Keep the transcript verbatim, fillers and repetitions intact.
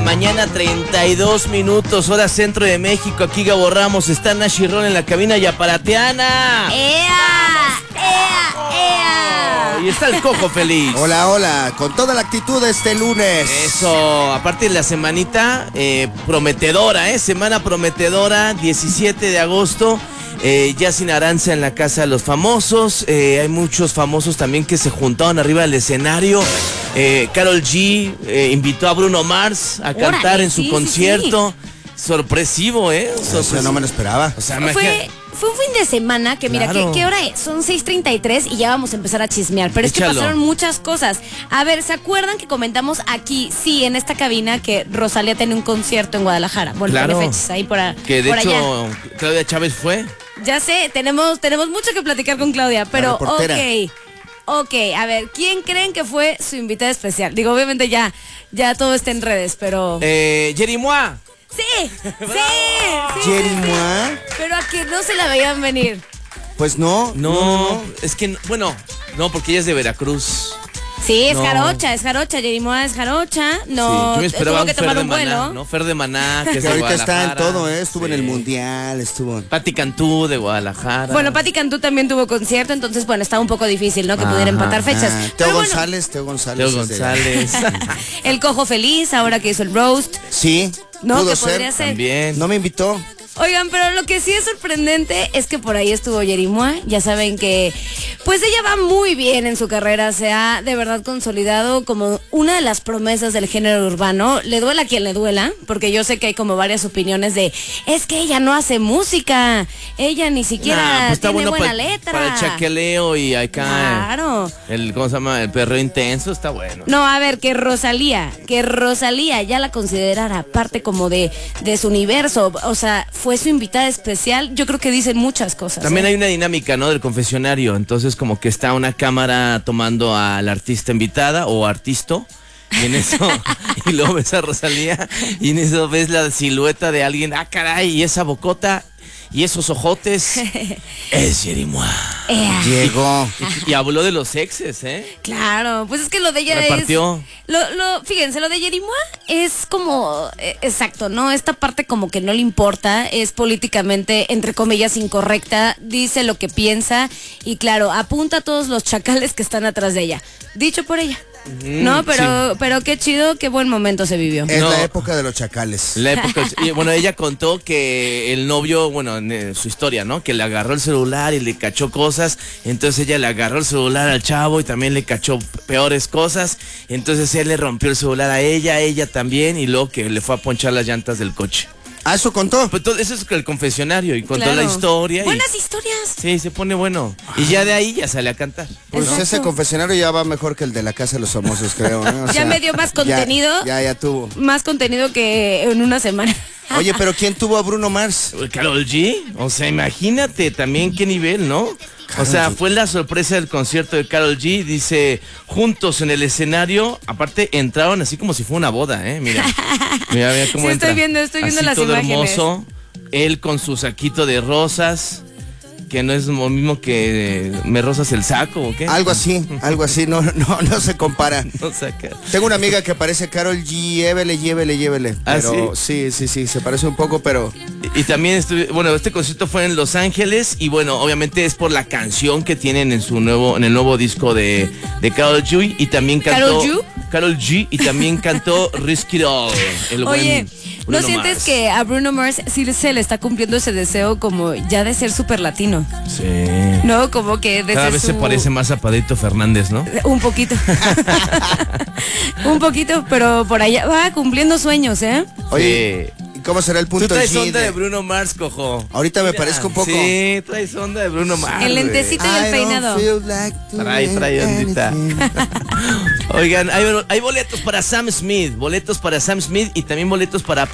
mañana, treinta y dos minutos, hora centro de México. Aquí Gabo Ramos, está Nashi Ron en la cabina yaparateana. ¡Ea! ¡Ea! ¡Ea! Y está el Cojo feliz. Hola, hola, con toda la actitud este lunes. Eso, aparte de la semanita eh, prometedora, ¿eh? Semana prometedora, diecisiete de agosto. Eh, ya sin Aranza en la casa de los famosos. Eh, hay muchos famosos también que se juntaron arriba del escenario. Eh, Karol G eh, invitó a Bruno Mars a cantar Órale, en su sí, concierto. Sí, sí. Sorpresivo, ¿eh? Sorpresivo. Eso no me lo esperaba. O sea, Fue, fue un fin de semana que, mira, Claro. ¿qué, ¿qué hora es? Son seis treinta y tres y ya vamos a empezar a chismear. Pero Échalo. es que pasaron muchas cosas. A ver, ¿se acuerdan que comentamos aquí, sí, en esta cabina, que Rosalía tiene un concierto en Guadalajara? Bueno, Claro. tiene fechas ahí por, a, Que de por hecho, allá. Claudia Chávez fue. Ya sé, tenemos, tenemos mucho que platicar con Claudia, pero reportera. ok. Ok, a ver, ¿quién creen que fue su invitada especial? Digo, obviamente ya, ya todo está en redes, pero... Eh, Jerimois. ¡Sí! ¡Sí! sí, sí, sí. Jerimois. Pero a que no se la veían venir. Pues no. No, es que, no- bueno, no, porque ella es de Veracruz. Sí, es No. jarocha, es jarocha, Jerimois es jarocha. No, Sí, yo me esperaba tuvo un que Fer tomar de un Maná, vuelo. ¿no? Fer de Maná, que es Que de ahorita está en Guadalajara. todo, ¿eh? Estuvo en el Sí. mundial, estuvo. Pati Cantú de Guadalajara. Bueno, Pati Cantú también tuvo concierto, entonces, bueno, estaba un poco difícil, ¿no? Que Ajá. pudiera empatar fechas. Ah, Teo Pero bueno, González, Teo González. Teo es de- González. el Cojo feliz, ahora que hizo el roast. Sí, No, pudo que ser. podría ser. También. No me invitó. Oigan, pero lo que sí es sorprendente es que por ahí estuvo Jerimois. Ya saben que, pues ella va muy bien en su carrera. Se ha de verdad consolidado como una de las promesas del género urbano. Le duela a quien le duela, porque yo sé que hay como varias opiniones de, es que ella no hace música. Ella ni siquiera Nah, pues está tiene bueno buena pa- letra. Para el chaqueleo y acá. Claro. El, ¿cómo se llama? El perreo intenso está bueno. No, a ver, que Rosalía, que Rosalía ya la considerara parte como de, de su universo, o sea, fue su invitada especial, yo creo que dicen muchas cosas. También ¿eh? hay una dinámica, ¿no? Del confesionario. Entonces, como que está una cámara tomando a la artista invitada o artisto. Y en eso, y luego ves a Rosalía, y en eso ves la silueta de alguien. Ah, caray, y esa bocota, y esos ojotes. Es Jerimois. Ea. Llegó. Y, y habló de los exes, ¿eh? Claro, pues es que lo de ella Repartió. es... Lo, lo, fíjense, lo de Jerimois es como... eh, exacto, ¿no? Esta parte como que no le importa, es políticamente, entre comillas, incorrecta, dice lo que piensa y claro, apunta a todos los chacales que están atrás de ella. Dicho por ella. No, pero, pero qué chido, qué buen momento se vivió. Es No. la época de los chacales. La época, y bueno, ella contó que el novio, bueno, en eh, su historia, ¿no? Que le agarró el celular y le cachó cosas. Entonces ella le agarró el celular al chavo y también le cachó peores cosas. Entonces él le rompió el celular a ella, a ella también, y luego que le fue a ponchar las llantas del coche. Ah, eso contó. Pues todo, eso es el confesionario y contó Claro. la historia. Y, Buenas historias. sí, se pone bueno. Y ya de ahí ya sale a cantar. Pues Exacto. ese confesionario ya va mejor que el de la Casa de los Famosos, creo. ¿no? O Ya sea, me dio más ya- contenido. Ya, ya, tuvo. Más contenido que en una semana. Oye, pero ¿quién tuvo a Bruno Mars? Karol G, o sea, imagínate también qué nivel, ¿no? O sea, fue la sorpresa del concierto de Karol G, dice, juntos en el escenario, aparte entraron así como si fuera una boda, ¿eh? Mira, mira, mira cómo Sí, entra. estoy viendo, estoy viendo Así las todo imágenes. hermoso, él con su saquito de rosas, que no es lo mismo que eh, me rosas el saco, ¿o qué? Algo así, algo así, no, no, no se compara. No saca. Tengo una amiga que parece Karol G, llévele, llévele, llévele. ¿Ah, Pero sí, sí, sí, se parece un poco, pero Y, y también estuve, bueno, este concierto fue en Los Ángeles y bueno, obviamente es por la canción que tienen en su nuevo, en el nuevo disco de, de Karol G y también cantó ¿Karol G? Karol G y también cantó Risk It All. El Oye, buen ¿no Bruno sientes Mars. que a Bruno Mars sí se le está cumpliendo ese deseo como ya de ser súper latino? Sí. No, como que desde Cada vez su... se parece más a Padrito Fernández, ¿no? Un poquito. Un poquito, pero por allá va cumpliendo sueños, ¿eh? oye, ¿y ¿cómo será el Tú punto traes G onda de- de Bruno Mars, cojo. Ahorita me Mira, parezco un poco. Sí, traes onda de Bruno Mars. El güey. lentecito y el I peinado. don't feel like Trae, trae doing ondita. anything. Oigan, hay, hay boletos para Sam Smith, boletos para Sam Smith y también boletos para